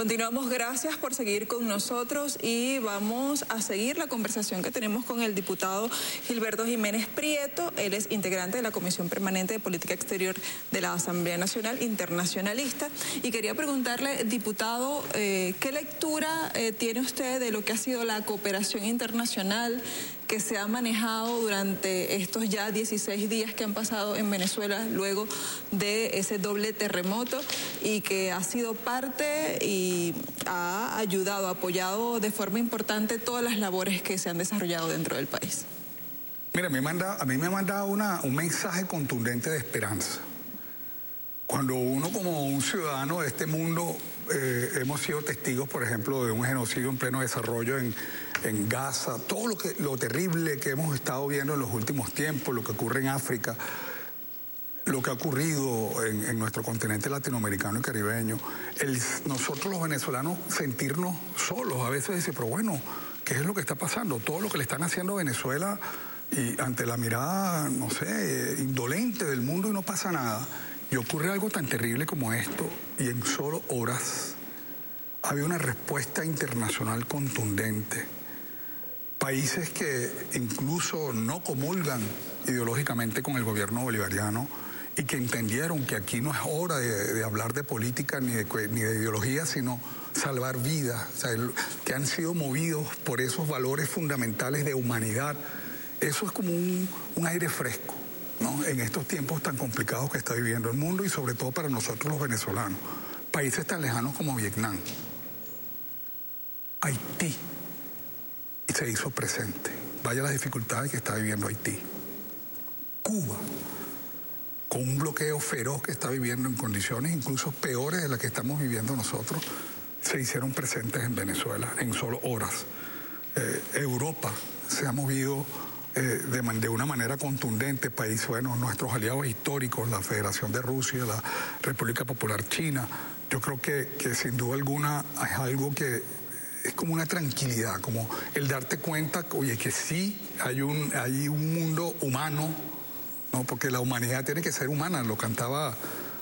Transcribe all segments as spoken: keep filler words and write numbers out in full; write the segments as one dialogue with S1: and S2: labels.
S1: Continuamos, gracias por seguir con nosotros y vamos a seguir la conversación que tenemos con el diputado Gilberto Jiménez Prieto. Él es integrante de la Comisión Permanente de Política Exterior de la Asamblea Nacional Internacionalista. Y quería preguntarle, diputado, eh, ¿qué lectura eh, tiene usted de lo que ha sido la cooperación internacional que se ha manejado durante estos ya dieciséis días que han pasado en Venezuela luego de ese doble terremoto y que ha sido parte y ha ayudado, apoyado de forma importante todas las labores que se han desarrollado dentro del país?
S2: Mira, me manda, a mí me ha mandado una, un mensaje contundente de esperanza. Cuando uno como un ciudadano de este mundo eh, hemos sido testigos, por ejemplo, de un genocidio en pleno desarrollo en, en Gaza, todo lo, que, lo terrible que hemos estado viendo en los últimos tiempos, lo que ocurre en África, lo que ha ocurrido en, en nuestro continente latinoamericano y caribeño, el, nosotros los venezolanos sentirnos solos, a veces decir, pero bueno, ¿qué es lo que está pasando? Todo lo que le están haciendo a Venezuela y ante la mirada, no sé, indolente del mundo y no pasa nada. Y ocurre algo tan terrible como esto, y en solo horas había una respuesta internacional contundente. Países que incluso no comulgan ideológicamente con el gobierno bolivariano y que entendieron que aquí no es hora de, de hablar de política ni de, ni de ideología, sino salvar vidas, o sea, el, que han sido movidos por esos valores fundamentales de humanidad. Eso es como un, un aire fresco, ¿no? En estos tiempos tan complicados que está viviendo el mundo y sobre todo para nosotros los venezolanos. Países tan lejanos como Vietnam, Haití, y se hizo presente. Vaya las dificultades que está viviendo Haití. Cuba, con un bloqueo feroz que está viviendo en condiciones incluso peores de las que estamos viviendo nosotros, se hicieron presentes en Venezuela en solo horas. Eh, Europa se ha movido Eh, de, de una manera contundente, país, bueno, nuestros aliados históricos, la Federación de Rusia, la República Popular China. Yo creo que, que sin duda alguna es algo que es como una tranquilidad, como el darte cuenta, oye, que sí hay un, hay un mundo humano, ¿no? Porque la humanidad tiene que ser humana, lo cantaba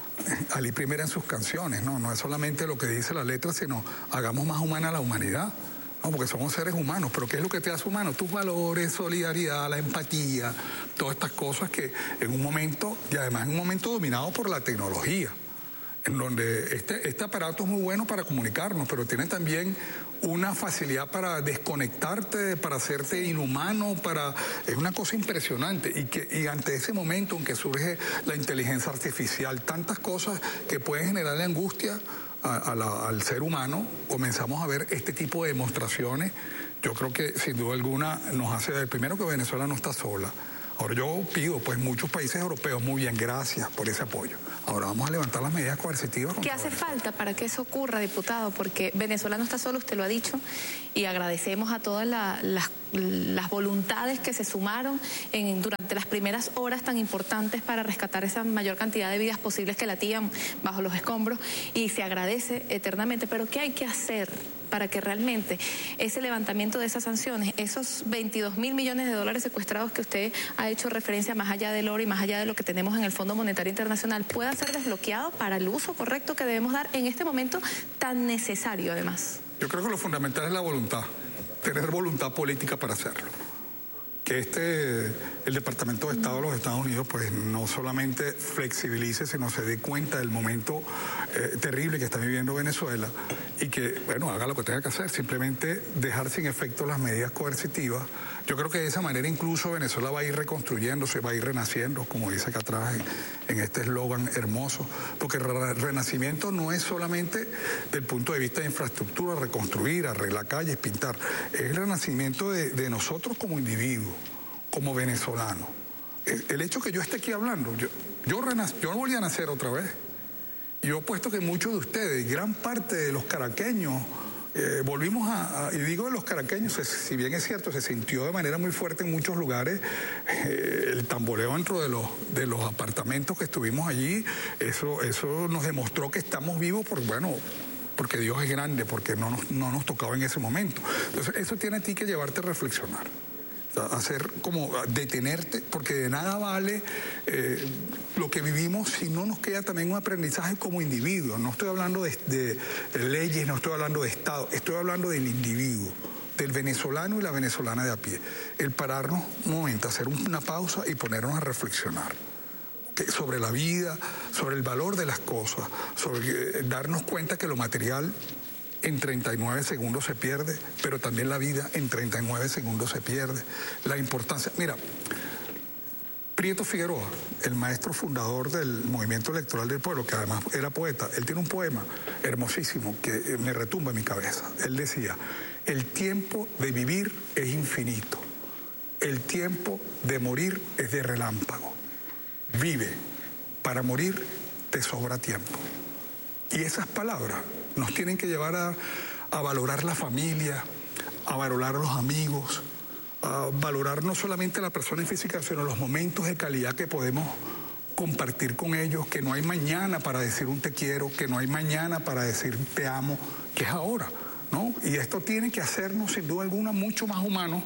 S2: Ali Primera en sus canciones, ¿no? No es solamente lo que dice la letra, sino hagamos más humana la humanidad. No, porque somos seres humanos, pero ¿qué es lo que te hace humano? Tus valores, solidaridad, la empatía, todas estas cosas que en un momento, y además en un momento dominado por la tecnología, en donde este, este aparato es muy bueno para comunicarnos, pero tiene también una facilidad para desconectarte, para hacerte inhumano, para es una cosa impresionante. Y, que, y ante ese momento en que surge la inteligencia artificial, tantas cosas que pueden generarle angustia A, a la, al ser humano, comenzamos a ver este tipo de demostraciones. Yo creo que sin duda alguna nos hace ver primero que Venezuela no está sola. Ahora yo pido, pues muchos países europeos, muy bien, gracias por ese apoyo. Ahora vamos a levantar las medidas coercitivas.
S3: ¿Qué hace falta para que eso ocurra, diputado? Porque Venezuela no está solo, usted lo ha dicho, y agradecemos a todas la, las, las voluntades que se sumaron en, durante las primeras horas tan importantes para rescatar esa mayor cantidad de vidas posibles que latían bajo los escombros, y se agradece eternamente, pero ¿qué hay que hacer para que realmente ese levantamiento de esas sanciones, esos veintidós mil millones de dólares secuestrados que usted ha hecho referencia más allá del oro y más allá de lo que tenemos en el Fondo Monetario Internacional, pueda ser desbloqueado para el uso correcto que debemos dar en este momento tan necesario además?
S2: Yo creo que lo fundamental es la voluntad, tener voluntad política para hacerlo. Que este, el Departamento de Estado de los Estados Unidos, pues no solamente flexibilice, sino se dé cuenta del momento eh, terrible que está viviendo Venezuela y que, bueno, haga lo que tenga que hacer, simplemente dejar sin efecto las medidas coercitivas. Yo creo que de esa manera incluso Venezuela va a ir reconstruyéndose, va a ir renaciendo, como dice acá atrás en, en este eslogan hermoso, porque el re renacimiento no es solamente del punto de vista de infraestructura, reconstruir, arreglar calles, pintar, es el renacimiento de, de nosotros como individuos, como venezolanos. El, el hecho que yo esté aquí hablando, yo, yo, renac yo volví a nacer otra vez. Yo apuesto que muchos de ustedes, gran parte de los caraqueños, eh, volvimos a, a, y digo de los caraqueños, si bien es cierto, se sintió de manera muy fuerte en muchos lugares, eh, el tamboleo dentro de los, de los apartamentos que estuvimos allí, eso, eso nos demostró que estamos vivos por, bueno, porque Dios es grande, porque no nos, no nos tocaba en ese momento. Entonces, eso tiene a ti que llevarte a reflexionar. Hacer como detenerte, porque de nada vale, eh, lo que vivimos, si no nos queda también un aprendizaje como individuos. No estoy hablando de, de, de leyes, no estoy hablando de Estado, estoy hablando del individuo, del venezolano y la venezolana de a pie. El pararnos un momento, hacer una pausa y ponernos a reflexionar sobre la vida, sobre el valor de las cosas, sobre darnos cuenta que lo material en treinta y nueve segundos se pierde, pero también la vida en treinta y nueve segundos se pierde. La importancia, mira, Prieto Figueroa, el maestro fundador del Movimiento Electoral del Pueblo, que además era poeta, él tiene un poema hermosísimo que me retumba en mi cabeza. Él decía, el tiempo de vivir es infinito, el tiempo de morir es de relámpago. Vive, para morir te sobra tiempo. Y esas palabras nos tienen que llevar a, a valorar la familia, a valorar a los amigos, a valorar no solamente la persona física, sino los momentos de calidad que podemos compartir con ellos, que no hay mañana para decir un te quiero, que no hay mañana para decir te amo, que es ahora, ¿no? Y esto tiene que hacernos sin duda alguna mucho más humanos.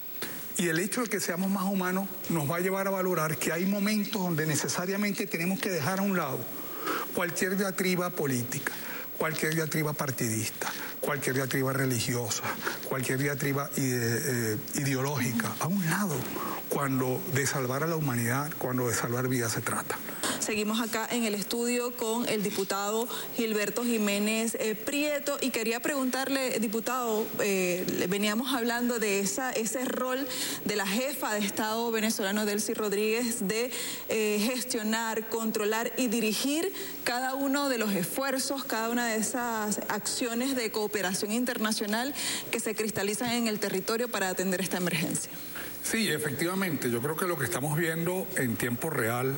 S2: Y el hecho de que seamos más humanos nos va a llevar a valorar que hay momentos donde necesariamente tenemos que dejar a un lado cualquier diatriba política, cualquier diatriba partidista, cualquier diatriba religiosa, cualquier diatriba ide, eh, ideológica, a un lado, cuando de salvar a la humanidad, cuando de salvar vidas se trata.
S1: Seguimos acá en el estudio con el diputado Gilberto Jiménez eh, Prieto y quería preguntarle, diputado, eh, veníamos hablando de esa, ese rol de la jefa de Estado venezolano, Delcy Rodríguez, de eh, gestionar, controlar y dirigir cada uno de los esfuerzos, cada una de esas acciones de cooperación internacional que se cristalizan en el territorio para atender esta emergencia.
S2: Sí, efectivamente, yo creo que lo que estamos viendo en tiempo real,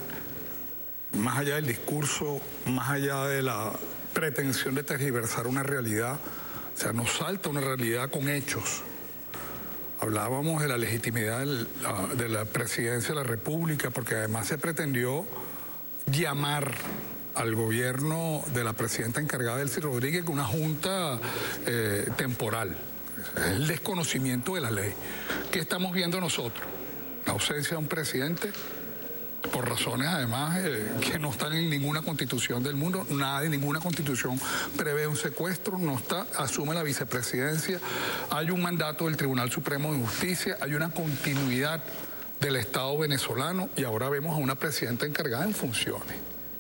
S2: más allá del discurso, más allá de la pretensión de tergiversar una realidad, o sea, nos salta una realidad con hechos. Hablábamos de la legitimidad de la, de la presidencia de la República, porque además se pretendió llamar al gobierno de la presidenta encargada, Delcy Rodríguez, con una junta eh, temporal. Es el desconocimiento de la ley. ¿Qué estamos viendo nosotros? La ausencia de un presidente, por razones además eh, que no están en ninguna constitución del mundo, nada de ninguna constitución prevé un secuestro, no está, asume la vicepresidencia, hay un mandato del Tribunal Supremo de Justicia, hay una continuidad del Estado venezolano y ahora vemos a una presidenta encargada en funciones,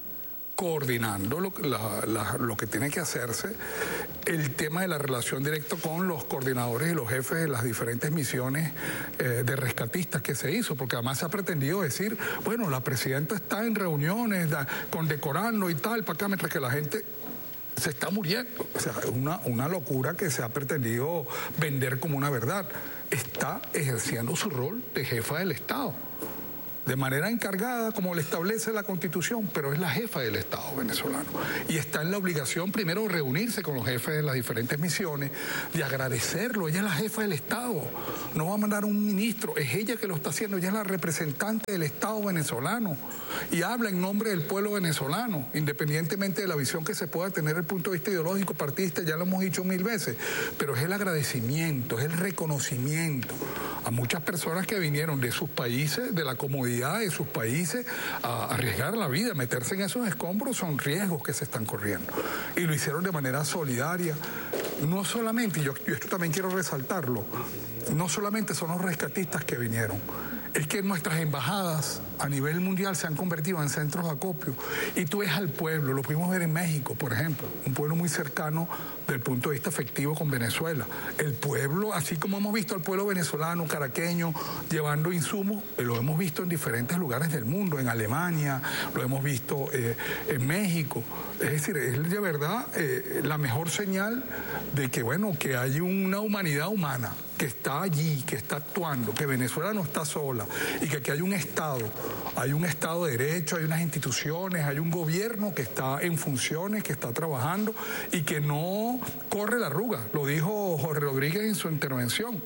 S2: coordinando lo, la, la, lo que tiene que hacerse, el tema de la relación directa con los coordinadores y los jefes de las diferentes misiones eh, de rescatistas que se hizo, porque además se ha pretendido decir, bueno, la presidenta está en reuniones da, condecorando y tal, para acá, mientras que la gente se está muriendo. O sea, una, una locura que se ha pretendido vender como una verdad. Está ejerciendo su rol de jefa del Estado, de manera encargada, como le establece la Constitución, pero es la jefa del Estado venezolano. Y está en la obligación primero de reunirse con los jefes de las diferentes misiones, de agradecerlo. Ella es la jefa del Estado, no va a mandar un ministro, es ella que lo está haciendo, ella es la representante del Estado venezolano y habla en nombre del pueblo venezolano, independientemente de la visión que se pueda tener desde el punto de vista ideológico, partidista, ya lo hemos dicho mil veces, pero es el agradecimiento, es el reconocimiento a muchas personas que vinieron de sus países, de la comodidad de sus países, a arriesgar la vida, meterse en esos escombros, son riesgos que se están corriendo. Y lo hicieron de manera solidaria. No solamente, y yo, yo esto también quiero resaltarlo, no solamente son los rescatistas que vinieron, es que nuestras embajadas a nivel mundial se han convertido en centros de acopio. Y tú ves al pueblo, lo pudimos ver en México, por ejemplo, un pueblo muy cercano del punto de vista afectivo con Venezuela. El pueblo, así como hemos visto al pueblo venezolano, caraqueño, llevando insumos, lo hemos visto en diferentes lugares del mundo, en Alemania, lo hemos visto eh, en México. Es decir, es de verdad eh, la mejor señal de que, bueno, que hay una humanidad humana que está allí, que está actuando, que Venezuela no está sola y que aquí hay un Estado, hay un Estado de Derecho, hay unas instituciones, hay un gobierno que está en funciones, que está trabajando y que no corre la arruga. Lo dijo Jorge Rodríguez en su intervención.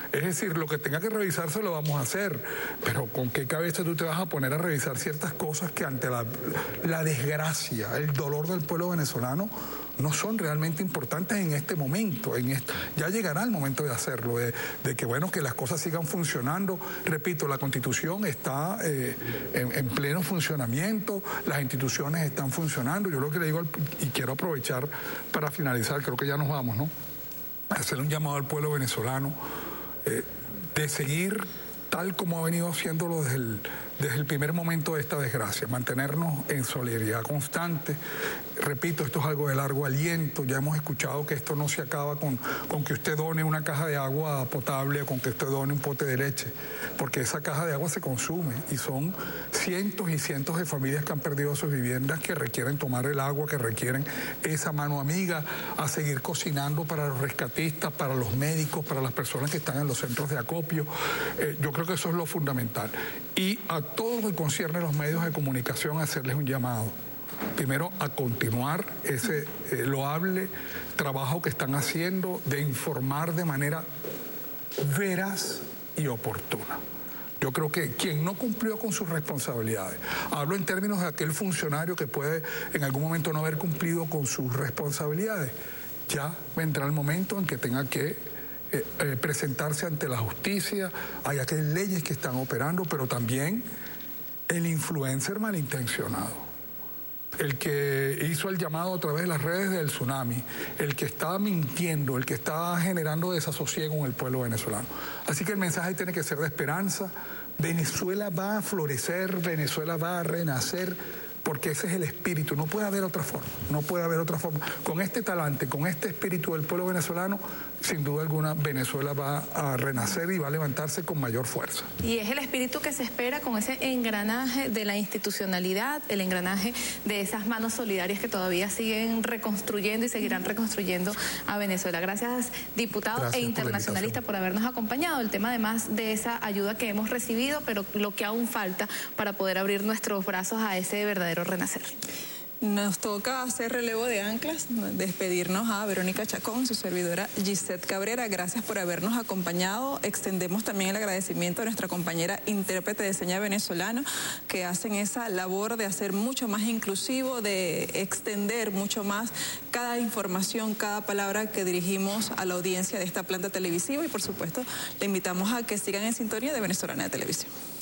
S2: Es decir, lo que tenga que revisarse lo vamos a hacer, pero ¿con qué cabeza tú te vas a poner a revisar ciertas cosas que ante la, la desgracia, el dolor del pueblo venezolano no son realmente importantes en este momento? En esto, ya llegará el momento de hacerlo, de, de que bueno, que las cosas sigan funcionando. Repito, la Constitución está eh, en, en pleno funcionamiento, las instituciones están funcionando. Yo lo que le digo, y quiero aprovechar para finalizar, creo que ya nos vamos, ¿no? Hacer un llamado al pueblo venezolano eh, de seguir tal como ha venido haciéndolo desde el, desde el primer momento de esta desgracia, mantenernos en solidaridad constante. Repito, esto es algo de largo aliento, ya hemos escuchado que esto no se acaba con, con que usted done una caja de agua potable o con que usted done un pote de leche, porque esa caja de agua se consume y son cientos y cientos de familias que han perdido sus viviendas, que requieren tomar el agua, que requieren esa mano amiga, a seguir cocinando para los rescatistas, para los médicos, para las personas que están en los centros de acopio. Eh, yo creo que eso es lo fundamental. Y a todos los que concierne los medios de comunicación, hacerles un llamado. Primero, a continuar ese eh, loable trabajo que están haciendo de informar de manera veraz y oportuna. Yo creo que quien no cumplió con sus responsabilidades, hablo en términos de aquel funcionario que puede en algún momento no haber cumplido con sus responsabilidades, ya vendrá el momento en que tenga que Eh, eh, presentarse ante la justicia. Hay aquellas leyes que están operando, pero también el influencer malintencionado, el que hizo el llamado a través de las redes del tsunami, el que está mintiendo, el que está generando desasosiego en el pueblo venezolano. Así que el mensaje tiene que ser de esperanza. Venezuela va a florecer, Venezuela va a renacer, porque ese es el espíritu. No puede haber otra forma, no puede haber otra forma. Con este talante, con este espíritu del pueblo venezolano, sin duda alguna Venezuela va a renacer y va a levantarse con mayor fuerza.
S3: Y es el espíritu que se espera con ese engranaje de la institucionalidad, el engranaje de esas manos solidarias que todavía siguen reconstruyendo y seguirán reconstruyendo a Venezuela. Gracias, diputado Gracias e internacionalista, por, por habernos acompañado. El tema además de esa ayuda que hemos recibido, pero lo que aún falta para poder abrir nuestros brazos a ese verdadero renacer.
S1: Nos toca hacer relevo de anclas, despedirnos a Verónica Chacón, su servidora Gisette Cabrera. Gracias por habernos acompañado. Extendemos también el agradecimiento a nuestra compañera intérprete de señas venezolano, que hacen esa labor de hacer mucho más inclusivo, de extender mucho más cada información, cada palabra que dirigimos a la audiencia de esta planta televisiva, y por supuesto le invitamos a que sigan en sintonía de Venezolana de Televisión.